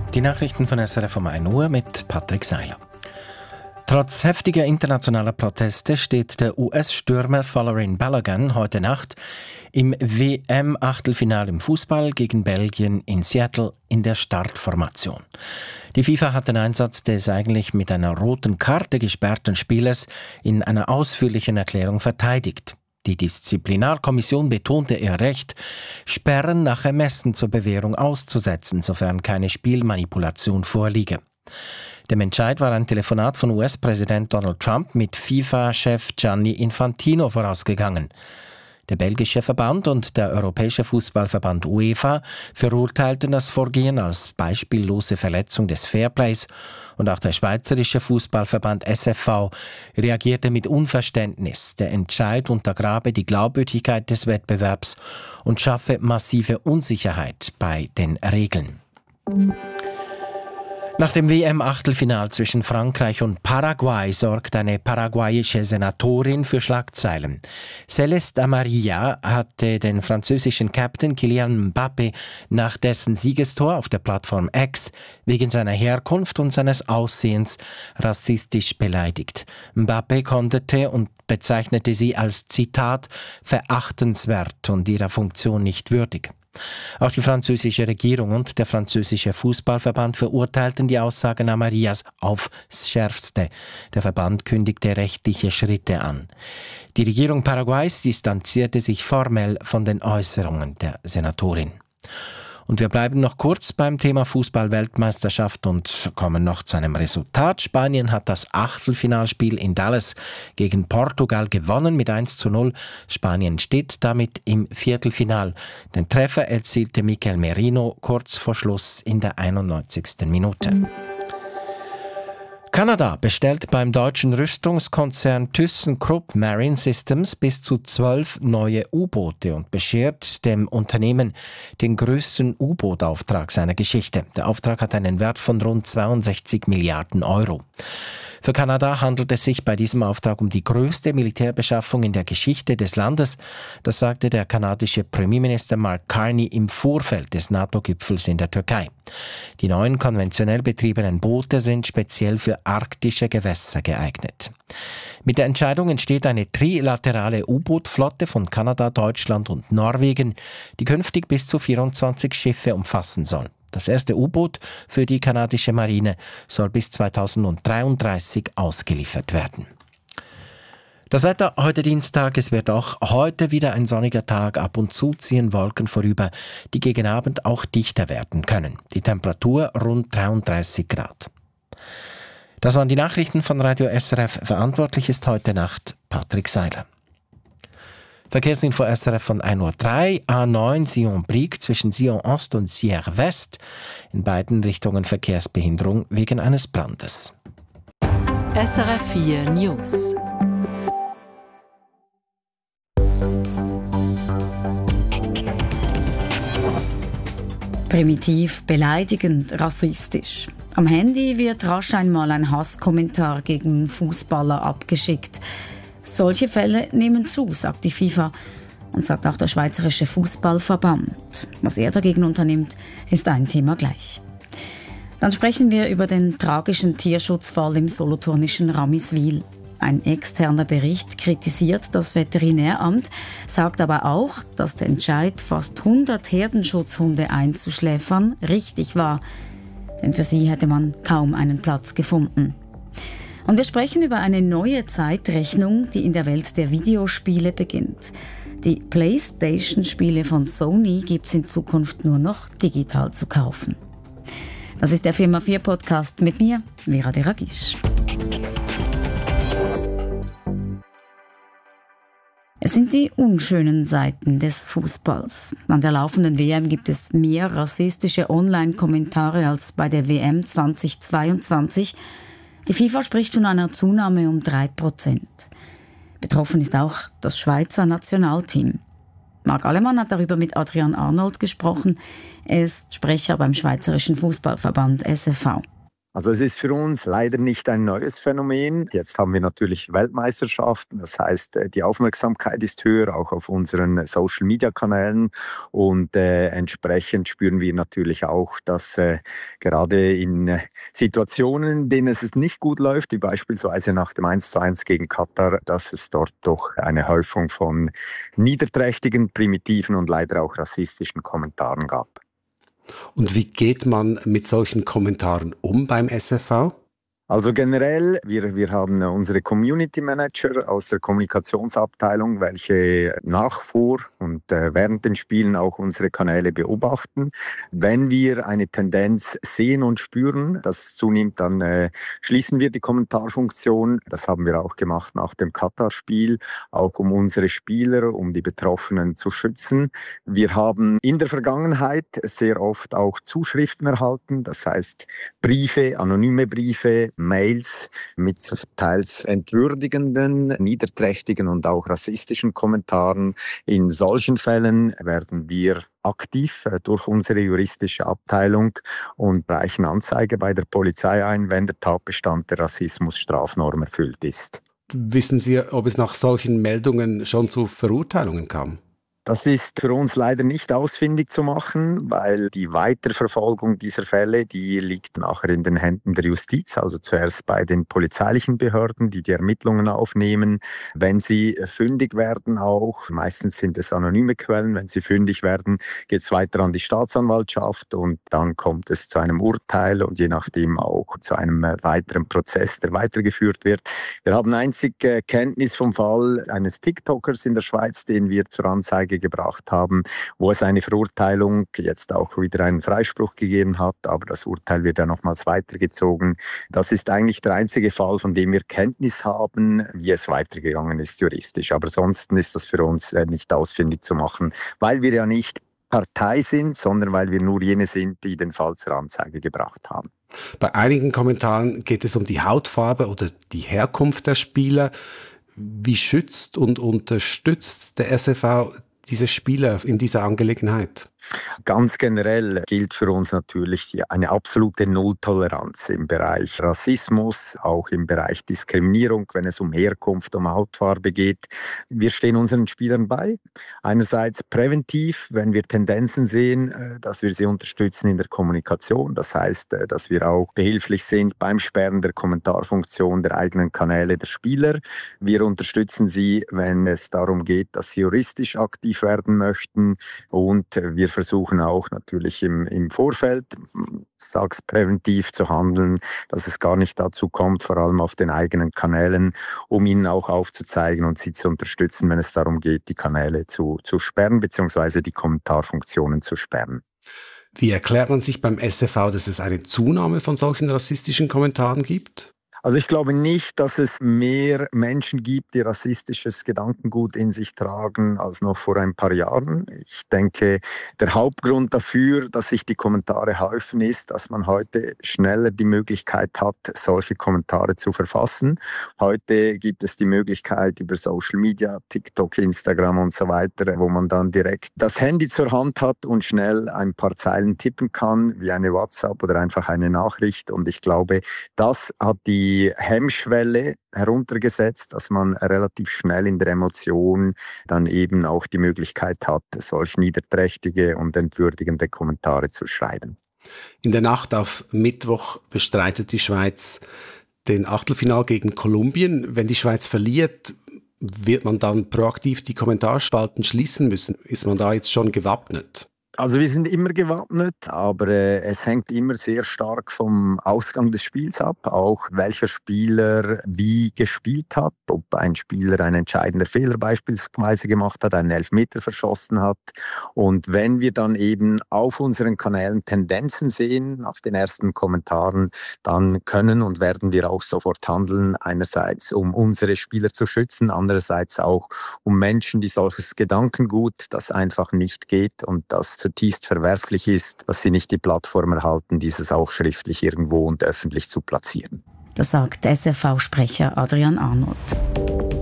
Die Nachrichten von SRF um 1 Uhr mit Patrick Seiler. Trotz heftiger internationaler Proteste steht der US-Stürmer Folarin Balogun heute Nacht im WM-Achtelfinale im Fußball gegen Belgien in Seattle in der Startformation. Die FIFA hat den Einsatz des eigentlich mit einer roten Karte gesperrten Spielers in einer ausführlichen Erklärung verteidigt. Die Disziplinarkommission betonte ihr Recht, Sperren nach Ermessen zur Bewährung auszusetzen, sofern keine Spielmanipulation vorliege. Dem Entscheid war ein Telefonat von US-Präsident Donald Trump mit FIFA-Chef Gianni Infantino vorausgegangen. Der belgische Verband und der europäische Fußballverband UEFA verurteilten das Vorgehen als beispiellose Verletzung des Fairplays und auch der schweizerische Fußballverband SFV reagierte mit Unverständnis. Der Entscheid untergrabe die Glaubwürdigkeit des Wettbewerbs und schaffe massive Unsicherheit bei den Regeln. Nach dem WM-Achtelfinal zwischen Frankreich und Paraguay sorgt eine paraguayische Senatorin für Schlagzeilen. Celeste Amarilla hatte den französischen Captain Kylian Mbappé nach dessen Siegestor auf der Plattform X wegen seiner Herkunft und seines Aussehens rassistisch beleidigt. Mbappé konterte und bezeichnete sie als, Zitat, verachtenswert und ihrer Funktion nicht würdig. Auch die französische Regierung und der französische Fußballverband verurteilten die Aussagen Amarillas aufs Schärfste. Der Verband kündigte rechtliche Schritte an. Die Regierung Paraguays distanzierte sich formell von den Äußerungen der Senatorin. Und wir bleiben noch kurz beim Thema Fußball-Weltmeisterschaft und kommen noch zu einem Resultat. Spanien hat das Achtelfinalspiel in Dallas gegen Portugal gewonnen mit 1:0. Spanien steht damit im Viertelfinal. Den Treffer erzielte Mikel Merino kurz vor Schluss in der 91. Minute. Kanada bestellt beim deutschen Rüstungskonzern ThyssenKrupp Marine Systems bis zu 12 neue U-Boote und beschert dem Unternehmen den größten U-Boot-Auftrag seiner Geschichte. Der Auftrag hat einen Wert von rund 62 Milliarden Euro. Für Kanada handelt es sich bei diesem Auftrag um die größte Militärbeschaffung in der Geschichte des Landes. Das sagte der kanadische Premierminister Mark Carney im Vorfeld des NATO-Gipfels in der Türkei. Die neuen konventionell betriebenen Boote sind speziell für arktische Gewässer geeignet. Mit der Entscheidung entsteht eine trilaterale U-Boot-Flotte von Kanada, Deutschland und Norwegen, die künftig bis zu 24 Schiffe umfassen soll. Das erste U-Boot für die kanadische Marine soll bis 2033 ausgeliefert werden. Das Wetter heute Dienstag, es wird auch heute wieder ein sonniger Tag, ab und zu ziehen Wolken vorüber, die gegen Abend auch dichter werden können. Die Temperatur rund 33 Grad. Das waren die Nachrichten von Radio SRF. Verantwortlich ist heute Nacht Patrick Seiler. Verkehrsinfo SRF von 1:03 Uhr, A9 Sion-Brieg zwischen Sion-Ost und Sierre West. In beiden Richtungen Verkehrsbehinderung wegen eines Brandes. SRF 4 News. Primitiv, beleidigend, rassistisch. Am Handy wird rasch einmal ein Hasskommentar gegen Fußballer abgeschickt. Solche Fälle nehmen zu, sagt die FIFA und sagt auch der Schweizerische Fußballverband. Was er dagegen unternimmt, ist ein Thema gleich. Dann sprechen wir über den tragischen Tierschutzfall im solothurnischen Ramiswil. Ein externer Bericht kritisiert das Veterinäramt, sagt aber auch, dass der Entscheid, fast 100 Herdenschutzhunde einzuschläfern, richtig war. Denn für sie hätte man kaum einen Platz gefunden. Und wir sprechen über eine neue Zeitrechnung, die in der Welt der Videospiele beginnt. Die PlayStation-Spiele von Sony gibt es in Zukunft nur noch digital zu kaufen. Das ist der Firma 4 Podcast mit mir, Vera Deragisch. Es sind die unschönen Seiten des Fußballs. An der laufenden WM gibt es mehr rassistische Online-Kommentare als bei der WM 2022. Die FIFA spricht von einer Zunahme um 3%. Betroffen ist auch das Schweizer Nationalteam. Marc Allemann hat darüber mit Adrian Arnold gesprochen. Er ist Sprecher beim Schweizerischen Fußballverband SFV. Also es ist für uns leider nicht ein neues Phänomen. Jetzt haben wir natürlich Weltmeisterschaften. Das heißt, die Aufmerksamkeit ist höher, auch auf unseren Social-Media-Kanälen. Und entsprechend spüren wir natürlich auch, dass gerade in Situationen, in denen es nicht gut läuft, wie beispielsweise nach dem 1:1 gegen Katar, dass es dort doch eine Häufung von niederträchtigen, primitiven und leider auch rassistischen Kommentaren gab. Und wie geht man mit solchen Kommentaren um beim SFV? Also generell, wir haben unsere Community Manager aus der Kommunikationsabteilung, welche nach, vor und während den Spielen auch unsere Kanäle beobachten. Wenn wir eine Tendenz sehen und spüren, dass es zunimmt, dann schließen wir die Kommentarfunktion. Das haben wir auch gemacht nach dem Katar-Spiel, auch um unsere Spieler, um die Betroffenen zu schützen. Wir haben in der Vergangenheit sehr oft auch Zuschriften erhalten, das heißt Briefe, anonyme Briefe, Mails mit teils entwürdigenden, niederträchtigen und auch rassistischen Kommentaren. In solchen Fällen werden wir aktiv durch unsere juristische Abteilung und reichen Anzeige bei der Polizei ein, wenn der Tatbestand der Rassismusstrafnorm erfüllt ist. Wissen Sie, ob es nach solchen Meldungen schon zu Verurteilungen kam? Das ist für uns leider nicht ausfindig zu machen, weil die Weiterverfolgung dieser Fälle, die liegt nachher in den Händen der Justiz, also zuerst bei den polizeilichen Behörden, die Ermittlungen aufnehmen. Wenn sie fündig werden auch, meistens sind es anonyme Quellen, wenn sie fündig werden, geht es weiter an die Staatsanwaltschaft und dann kommt es zu einem Urteil und je nachdem auch zu einem weiteren Prozess, der weitergeführt wird. Wir haben einzig Kenntnis vom Fall eines TikTokers in der Schweiz, den wir zur Anzeige gebracht haben, wo es eine Verurteilung, jetzt auch wieder einen Freispruch gegeben hat, aber das Urteil wird ja nochmals weitergezogen. Das ist eigentlich der einzige Fall, von dem wir Kenntnis haben, wie es weitergegangen ist juristisch. Aber ansonsten ist das für uns nicht ausfindig zu machen, weil wir ja nicht Partei sind, sondern weil wir nur jene sind, die den Fall zur Anzeige gebracht haben. Bei einigen Kommentaren geht es um die Hautfarbe oder die Herkunft der Spieler. Wie schützt und unterstützt der SFV diese Spieler in dieser Angelegenheit? Ganz generell gilt für uns natürlich eine absolute Nulltoleranz im Bereich Rassismus, auch im Bereich Diskriminierung, wenn es um Herkunft, um Hautfarbe geht. Wir stehen unseren Spielern bei. Einerseits präventiv, wenn wir Tendenzen sehen, dass wir sie unterstützen in der Kommunikation. Das heißt, dass wir auch behilflich sind beim Sperren der Kommentarfunktion der eigenen Kanäle der Spieler. Wir unterstützen sie, wenn es darum geht, dass sie juristisch aktiv werden möchten, und wir versuchen auch natürlich im Vorfeld, präventiv zu handeln, dass es gar nicht dazu kommt, vor allem auf den eigenen Kanälen, um ihnen auch aufzuzeigen und sie zu unterstützen, wenn es darum geht, die Kanäle zu sperren bzw. die Kommentarfunktionen zu sperren. Wie erklärt man sich beim SFV, dass es eine Zunahme von solchen rassistischen Kommentaren gibt? Also ich glaube nicht, dass es mehr Menschen gibt, die rassistisches Gedankengut in sich tragen, als noch vor ein paar Jahren. Ich denke, der Hauptgrund dafür, dass sich die Kommentare häufen, ist, dass man heute schneller die Möglichkeit hat, solche Kommentare zu verfassen. Heute gibt es die Möglichkeit über Social Media, TikTok, Instagram und so weiter, wo man dann direkt das Handy zur Hand hat und schnell ein paar Zeilen tippen kann, wie eine WhatsApp oder einfach eine Nachricht. Und ich glaube, das hat die Hemmschwelle heruntergesetzt, dass man relativ schnell in der Emotion dann eben auch die Möglichkeit hat, solch niederträchtige und entwürdigende Kommentare zu schreiben. In der Nacht auf Mittwoch bestreitet die Schweiz den Achtelfinal gegen Kolumbien. Wenn die Schweiz verliert, wird man dann proaktiv die Kommentarspalten schließen müssen. Ist man da jetzt schon gewappnet? Also wir sind immer gewappnet, aber es hängt immer sehr stark vom Ausgang des Spiels ab, auch welcher Spieler wie gespielt hat, ob ein Spieler einen entscheidenden Fehler beispielsweise gemacht hat, einen Elfmeter verschossen hat. Und wenn wir dann eben auf unseren Kanälen Tendenzen sehen, nach den ersten Kommentaren, dann können und werden wir auch sofort handeln, einerseits um unsere Spieler zu schützen, andererseits auch um Menschen, die solches Gedankengut, das einfach nicht geht und das zutiefst verwerflich ist, dass sie nicht die Plattform erhalten, dieses auch schriftlich irgendwo und öffentlich zu platzieren. Das sagt SFV-Sprecher Adrian Arnold.